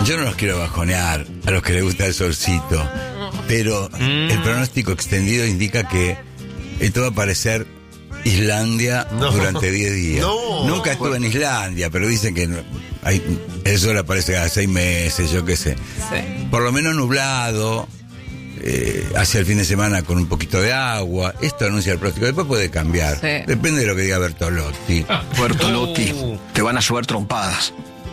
Yo no los quiero bajonear a los que les gusta el solcito, pero el pronóstico extendido indica que esto va a parecer Islandia durante 10 días. Nunca estuve en Islandia, pero dicen que el sol aparece cada 6 meses, yo qué sé. Sí. Por lo menos nublado, hacia el fin de semana con un poquito de agua. Esto anuncia el pronóstico. Después puede cambiar. Sí. Depende de lo que diga Bertolotti. Bertolotti, te van a llover trompadas.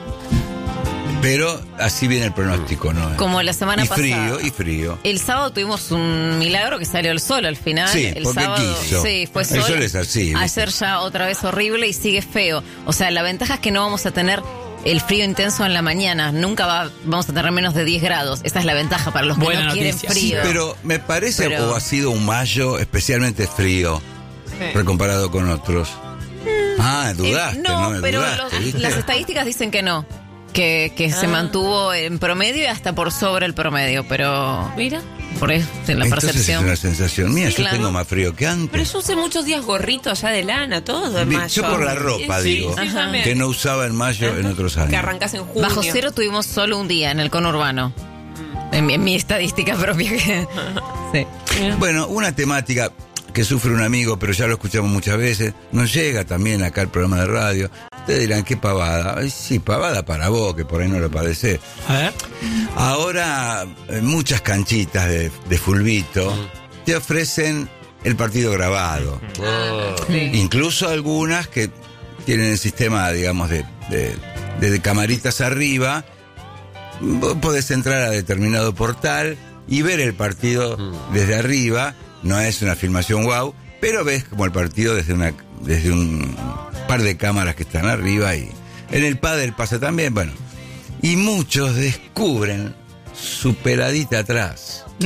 Pero así viene el pronóstico, ¿no? Como la semana pasada. Y frío. El sábado tuvimos un milagro que salió el sol al final. Sí, el porque sábado, quiso. Sí, fue El sol. sol es así, ¿viste? Ayer ya otra vez horrible y sigue feo. O sea, la ventaja es que no vamos a tener el frío intenso en la mañana. Nunca vamos a tener menos de 10 grados. Esa es la ventaja para los que Buena no quieren noticia. frío. Pero me parece Pero- o ha sido un mayo especialmente frío, recomparado con otros. Dudaste, no, me pero dudaste, ¿viste? las estadísticas dicen que no. Que se mantuvo en promedio y hasta por sobre el promedio, pero Mira. por eso, en la Entonces percepción. es una sensación mía, Sí, yo claro. tengo más frío que antes. Pero yo usé muchos días gorrito allá de lana, todo en mayo. Yo por la ropa, Sí, digo, sí, también. que no usaba en mayo en otros años. Que arrancas en junio. Bajo cero tuvimos solo un día en el conurbano. En mi estadística propia. Sí. Bueno, una temática que sufre un amigo, pero ya lo escuchamos muchas veces, nos llega también acá al programa de radio. Ustedes dirán, qué pavada. Ay, sí, pavada para vos, que por ahí no lo padecés. A ver. Ahora, muchas canchitas de fulbito te ofrecen el partido grabado. Incluso algunas que tienen el sistema, digamos, de camaritas arriba. Vos podés entrar a determinado portal y ver el partido desde arriba. No es una filmación wow, pero ves como el partido desde un par de cámaras que están arriba. Y en el pádel pasa también, bueno. Y muchos descubren su peladita atrás, Sí,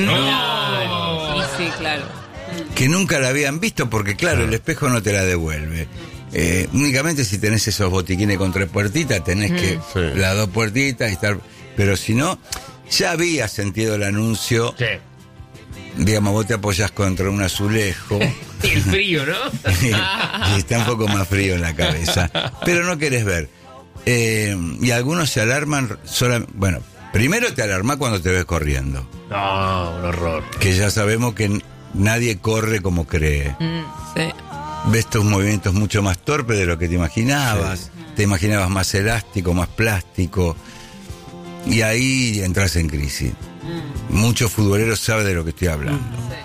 sí, claro. que nunca la habían visto porque, claro, el espejo no te la devuelve. Únicamente si tenés esos botiquines con 3 puertitas, tenés que las 2 puertitas y estar... Pero si no, ya había sentido el anuncio. Sí. Digamos, vos te apoyás contra un azulejo El frío, ¿no? y está un poco más frío en la cabeza, pero no querés ver. Y algunos se alarman bueno, primero te alarma cuando te ves corriendo, No, un horror. que ya sabemos que nadie corre como cree. Sí. Ves tus movimientos mucho más torpes de lo que te imaginabas. Te imaginabas más elástico, más plástico, y ahí entras en crisis. Muchos futboleros saben de lo que estoy hablando.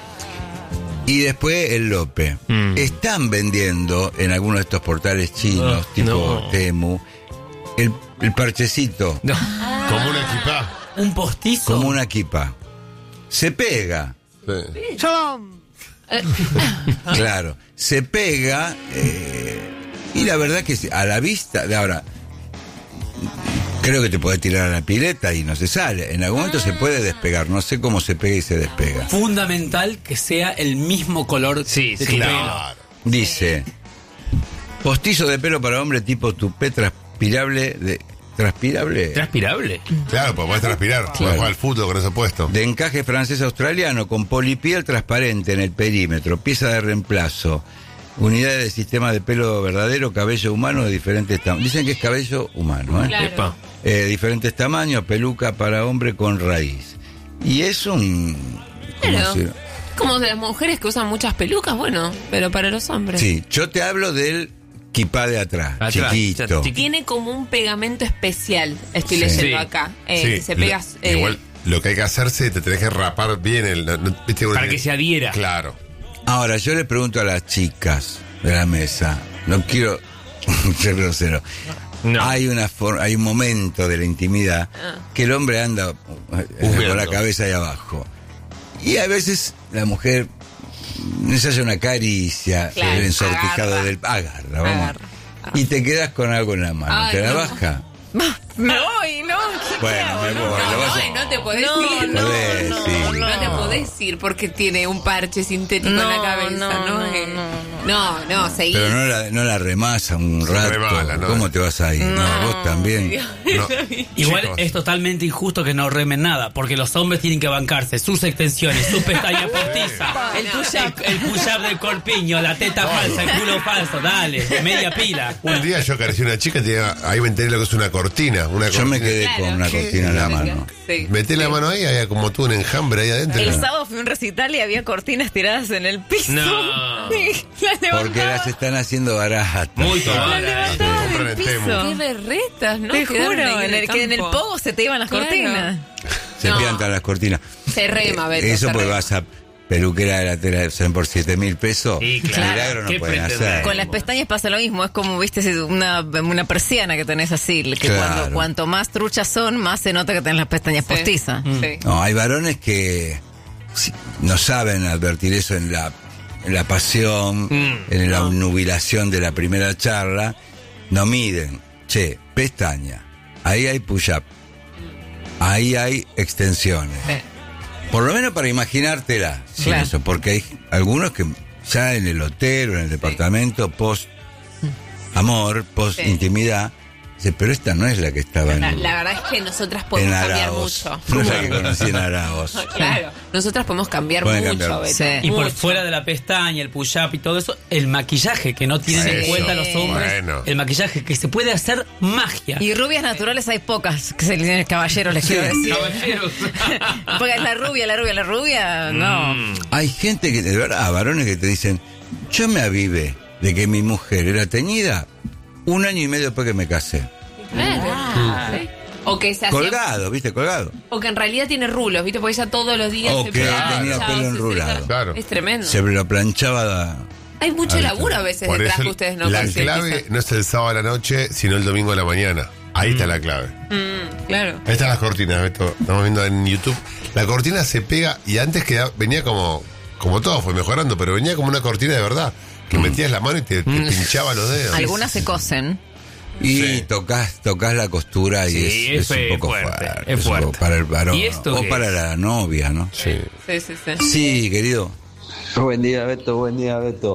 Y después el Lope. Están vendiendo en algunos de estos portales chinos, tipo Temu, el parchecito, No. Como una equipa. Un postizo. como una equipa. Se pega, Sí. claro, se pega, y la verdad que a la vista, de ahora, creo que te podés tirar a la pileta y no se sale. En algún momento se puede despegar, no sé cómo se pega y se despega. Fundamental que sea el mismo color de tu pelo. Claro. Dice, postizo de pelo para hombre tipo tupé transpirable ¿Transpirable? Claro, pues podés transpirar. Podés jugar al fútbol con ese puesto. de encaje francés-australiano con polipiel transparente en el perímetro, pieza de reemplazo, unidades de sistema de pelo verdadero, cabello humano de diferentes tamaños. Dicen que es cabello humano, ¿eh? Claro. Epa. Diferentes tamaños, peluca para hombre con raíz. Y es un... ¿cómo Claro. decir? Como de las mujeres que usan muchas pelucas, bueno, pero para los hombres. Sí, yo te hablo del kipá de atrás, chiquito. Tiene como un pegamento especial, estoy Sí. leyendo Sí. acá. Sí, Que se pega. igual lo que hay que hacerse, te tenés que rapar bien ¿viste? Para que se adhiera. Claro. Ahora, yo le pregunto a las chicas de la mesa, no quiero ser grosero. No. Hay un momento de la intimidad que el hombre anda con la cabeza ahí abajo. Y a veces la mujer ensaya una caricia, Claro, el ensortijado agarra. del... Agarra, vamos. Agarra. Y te quedas con algo en la mano. Ay, ¿Te la no. baja? Me voy, ¿no? Bueno, me voy. lo vas a- Ay, no te podés No, ir. no, Podés, no, sí. No te podés ir porque tiene un parche sintético en la No, cabeza, no, ¿no? no, No, seguí. Pero no la remasa un rato. remala, ¿no? ¿Cómo te vas a ir? No, vos también. No. Igual Chicos. es totalmente injusto que no remen nada, porque los hombres tienen que bancarse sus extensiones, sus pestañas postizas, el push-up del corpiño, la teta falsa, el culo falso, dale, media pila. Un día yo acaricié a una chica y ahí me enteré lo que es una cortina. Yo me quedé con una cortina en la mano. Sí. Metí la mano ahí, había como tú un enjambre ahí adentro. El sábado fui a un recital y había cortinas tiradas en el piso. No. Sí, las Porque levantaba. las están haciendo baratas. Muy Las tomada. levantaba compran del en Temu. piso. Qué berretas, ¿no? Te Quedaron juro, ahí en el campo. pogo se te iban las Claro. cortinas. Se No. piantan las cortinas. Se rema, Beto. Eso se pues rema. vas a peluquera de la tela, son por 7.000 pesos. Sí, claro. Milagro no ¿Qué pueden pretendés? hacer. Con las pestañas pasa lo mismo, es como, viste, una persiana que tenés así, que Claro. cuanto más truchas son, más se nota que tenés las pestañas Sí. postizas. Sí. No, hay varones que no saben advertir eso en la pasión, en la nubilación de la primera charla. No miden. Che, pestaña. Ahí hay push-up. Ahí hay extensiones. Sí. Por lo menos para imaginártela. Sin Claro. eso, porque hay algunos que ya en el hotel o en el departamento, post amor, post intimidad, dice, pero esta no es la que estaba La en verdad es que nosotras en podemos cambiar Araos. mucho. No es la que conocí en Araos. Claro, nosotras podemos cambiar Pueden mucho, cambiar. Beto. Sí. Y por Mucho. fuera de la pestaña, el push-up y todo eso, el maquillaje que no tienen en Eso. cuenta los hombres. Bueno. El maquillaje que se puede hacer magia. Y rubias naturales hay pocas, que se le dicen caballeros, les quiero decir. Caballeros. Porque es la rubia, no. Hay gente que, de verdad, varones que te dicen, yo me avivé de que mi mujer era teñida 1 año y medio después que me casé. Claro. Sí. O que se hacía, Colgado, ¿viste? Colgado. o que en realidad tiene rulos, ¿viste? Porque ella todos los días O se que plancha, tenía pelo se enrulado. seca. Claro. Es tremendo. Se lo planchaba. Hay mucho Ahí laburo está. a veces Por detrás eso que ustedes no la concientizan. clave no es el sábado a la noche, sino el domingo a la mañana. Ahí está la clave. Claro. Ahí están las cortinas, Beto. Estamos viendo en YouTube. La cortina se pega y antes venía como todo fue mejorando, pero venía como una cortina de verdad. Que metías la mano y te pinchaba los dedos. Algunas se cosen. Y Sí. tocas la costura y Sí, es un es poco fuerte, fuerte. es un poco fuerte. para el varón. ¿Y esto O qué para es? la novia, ¿no? Sí. Sí, sí, sí. Sí, querido. Buen día, Beto, buen día, Beto.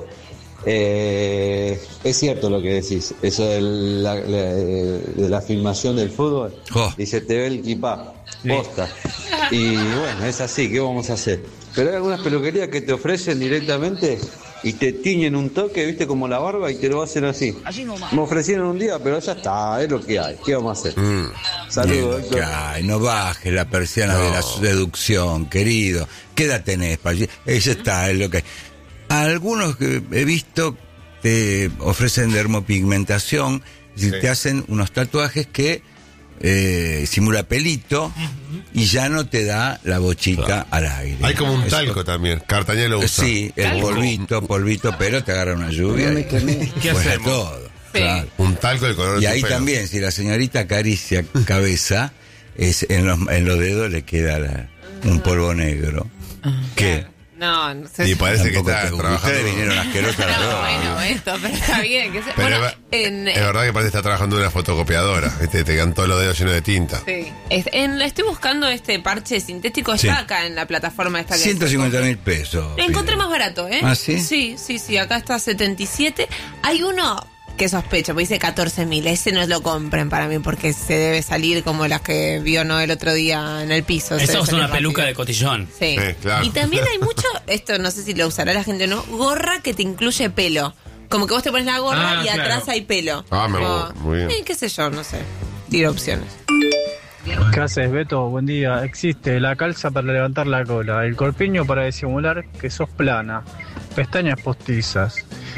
Es cierto lo que decís, eso de la filmación del fútbol. Jo. Dice, te ve el equipa, posta. Y bueno, es así, ¿qué vamos a hacer? Pero hay algunas peluquerías que te ofrecen directamente y te tiñen un toque, viste, como la barba, y te lo hacen así. Me ofrecieron un día, pero ya está, es lo que hay. ¿Qué vamos a hacer? Saludos, Héctor. Ay, no bajes la persiana de la seducción, querido. ¿Qué edad tenés? Ella está, es lo que hay. Algunos que he visto te ofrecen dermopigmentación, y te hacen unos tatuajes que simula pelito y ya no te da la bochita al aire. Hay como un Eso- talco también. Cartañé lo usa. Sí, el polvito, pero te agarra una lluvia. y ¿Qué fuera hacemos? todo. Claro. Un talco del color Y de tu ahí pelo. también, si la señorita acaricia cabeza, en los dedos le queda un polvo negro. ¿Qué? No, no sé. Y parece que Tampoco está te gusta. trabajando. Ustedes vinieron asquerosas las No, dos. bueno, esto, pero está bien. Que se... Pero Bueno, es verdad que parece que está trabajando en una fotocopiadora. ¿Viste? Te quedan todos los dedos llenos de tinta. sí. Estoy buscando este parche sintético Sí. ya acá en la plataforma esta que 150.000 pesos. Lo encontré pide. más barato, ¿eh? ¿Ah, sí? Sí, acá está 77. Hay uno que sospecho, porque dice 14.000. Ese no lo compren para mí porque se debe salir como las que vio no el otro día en el piso. Se Eso debe es salir una peluca de rápido. cotillón. Sí. Claro. Y también hay mucho, esto no sé si lo usará la gente o no, gorra que te incluye pelo. Como que vos te pones la gorra Ah, y claro. atrás hay pelo. Ah, me Como, gusta, muy bien. qué sé yo, no sé. Tiro opciones. ¿Qué haces, Beto? Buen día. Existe la calza para levantar la cola, el corpiño para disimular que sos plana, pestañas postizas,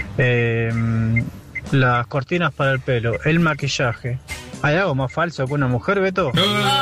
las cortinas para el pelo, el maquillaje. ¿Hay algo más falso que una mujer, Beto?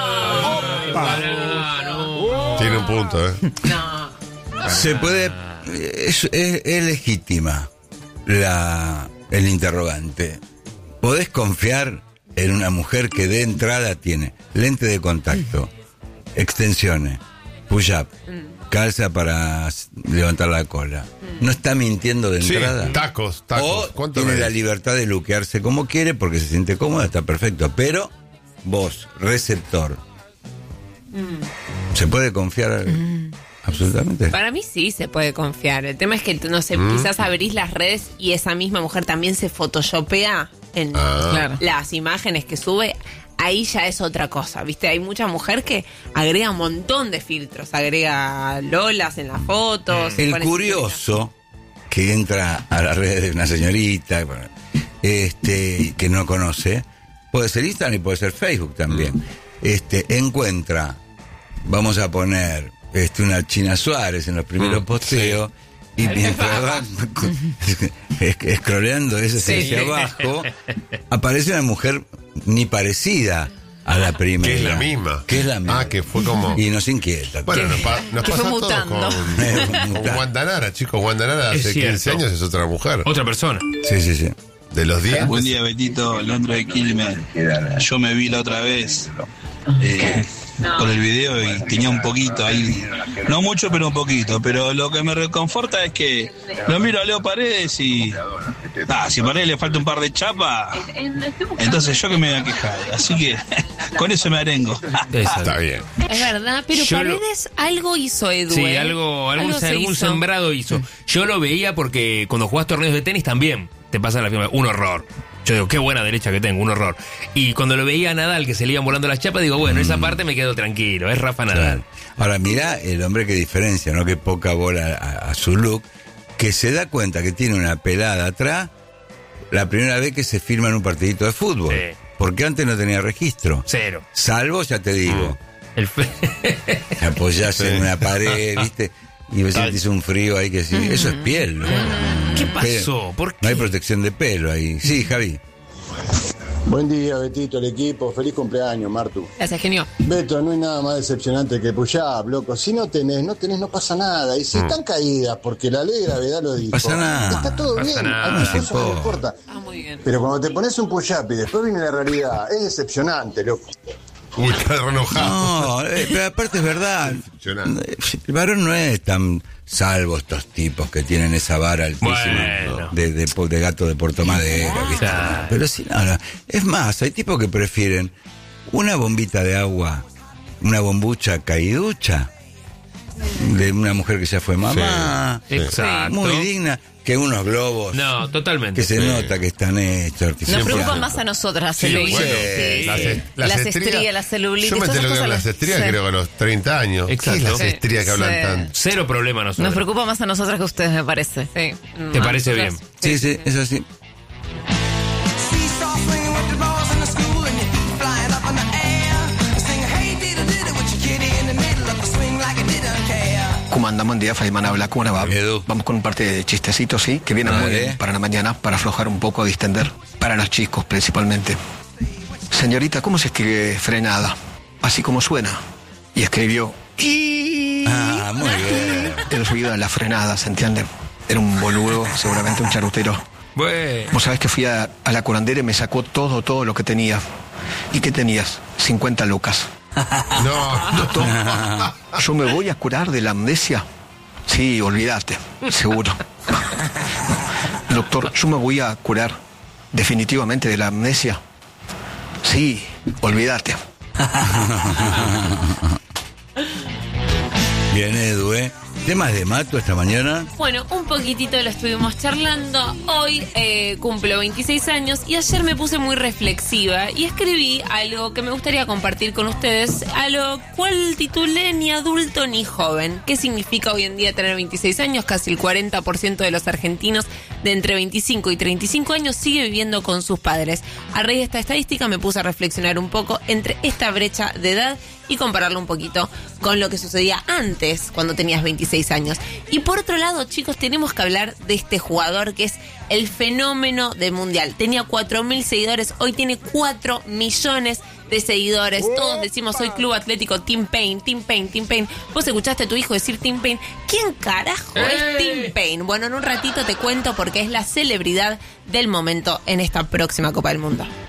Tiene un punto, ¿eh? No. Se puede. Es legítima el interrogante. ¿Podés confiar en una mujer que de entrada tiene lente de contacto, extensiones, push-up, calza para levantar la cola? ¿No está mintiendo de Sí, entrada? tacos. O ¿Cuánto tiene ves? la libertad de luquearse como quiere porque se siente cómoda, está perfecto. Pero vos, receptor, ¿se puede confiar absolutamente? Para mí sí se puede confiar. El tema es que, no sé, quizás abrís las redes y esa misma mujer también se photoshopea en las imágenes que sube, ahí ya es otra cosa, ¿viste? Hay mucha mujer que agrega un montón de filtros, agrega lolas en las fotos. El curioso que entra a las redes de una señorita que no conoce, puede ser Instagram y puede ser Facebook también, encuentra, vamos a poner una China Suárez en los primeros posteos, y mientras va scrolleando hacia abajo, aparece una mujer ni parecida a la primera. Que es la misma. Que fue como... Y nos inquieta. Bueno, nos pasa todo con Wanda Nara, chicos. Wanda Nara hace 15 años es otra mujer. Otra persona. Sí. De los 10. Buen día, Betito, Leandro de Quilmes. Yo me vi la otra vez por el video y tenía un poquito ahí, no mucho, pero un poquito. Pero lo que me reconforta es que lo miro a Leo Paredes y si a Paredes le falta un par de chapas, entonces yo que me voy a quejar. Así que con eso me arengo. Está bien. Es verdad, pero Paredes algo hizo, Edu. Sí, algún sembrado hizo. Yo lo veía porque cuando jugás torneos de tenis también te pasa la firma, un horror. Yo digo, qué buena derecha que tengo, un horror. Y cuando lo veía a Nadal, que se le iban volando las chapas, digo, bueno, esa parte me quedo tranquilo, es Rafa Nadal. Ahora, mirá el hombre que diferencia, ¿no? Que poca bola a su look, que se da cuenta que tiene una pelada atrás la primera vez que se firma en un partidito de fútbol. Sí. Porque antes no tenía registro. Cero. Salvo, ya te digo, te apoyás en una pared, ¿viste? Y vos sentís un frío ahí que sí. Eso es piel, ¿no? ¿Qué pasó? ¿Por qué? No hay protección de pelo ahí. Sí, Javi. Buen día, Betito, el equipo. Feliz cumpleaños, Martu. Gracias, genio. Beto, no hay nada más decepcionante que push-up, loco. Si no tenés, no pasa nada. Y si están caídas, porque la ley de gravedad lo dijo. Pasa nada. Está todo bien. A mí eso no me importa. Muy bien. Pero cuando te pones un push-up y después viene la realidad, es decepcionante, loco. Uy, está enojado. No, pero aparte es verdad. El varón no es tan salvo estos tipos que tienen esa vara altísima de gato de Puerto Madero, ¿viste? Pero sí, no. Es más, hay tipos que prefieren una bombita de agua, una bombucha caiducha de una mujer que ya fue mamá. Sí. Exacto. Muy digna. Que unos globos. No, totalmente. Que se nota que están hechos artificiales. Nos preocupa más a nosotras las celulitis. Las estrías, las celulitis. Yo me enteré que las estrías creo que a los 30 años. Exacto. ¿Qué es las estrías que hablan tanto? Cero problema a nosotros. Nos preocupa más a nosotras que a ustedes, me parece. Sí. ¿Te parece bien? Sí, es así. ¿Cómo andamos en día? Faimán habla, ¿cómo va? Edu. Vamos con un par de chistecitos, ¿sí? Que vienen muy bien para la mañana, para aflojar un poco, distender. Para los chicos, principalmente. Señorita, ¿cómo se escribe frenada? Así como suena. Y escribió... muy bien. El ruido de la frenada, ¿se entiende? Era un boludo, seguramente un charutero. Bueno. Vos sabés que fui a la curandera y me sacó todo lo que tenía. ¿Y qué tenías? 50 lucas. No, doctor, ¿yo me voy a curar de la amnesia? Sí, olvídate, seguro. Doctor, ¿yo me voy a curar definitivamente de la amnesia? Sí, olvídate. Bien, Edu, ¿Temas de Mato esta mañana? Bueno, un poquitito lo estuvimos charlando. Hoy cumplo 26 años y ayer me puse muy reflexiva y escribí algo que me gustaría compartir con ustedes, a lo cual titulé Ni adulto ni joven. ¿Qué significa hoy en día tener 26 años? Casi el 40% de los argentinos de entre 25 y 35 años sigue viviendo con sus padres. A raíz de esta estadística me puse a reflexionar un poco entre esta brecha de edad y compararlo un poquito con lo que sucedía antes, cuando tenías 26 años. Y por otro lado, chicos, tenemos que hablar de este jugador que es el fenómeno del Mundial. Tenía 4.000 seguidores, hoy tiene 4 millones de seguidores. Todos decimos soy Club Atlético Tim Payne, Tim Payne, Tim Payne. Vos escuchaste a tu hijo decir Tim Payne. ¿Quién carajo es Tim Payne? Bueno, en un ratito te cuento porque es la celebridad del momento en esta próxima Copa del Mundo.